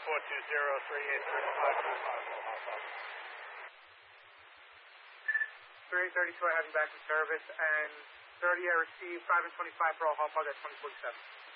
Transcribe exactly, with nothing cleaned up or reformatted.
four two zero three eight three five nine five. three thirty-two, I have you back in service, and thirty, I received five and twenty-five for all hop hog at twenty forty-seven.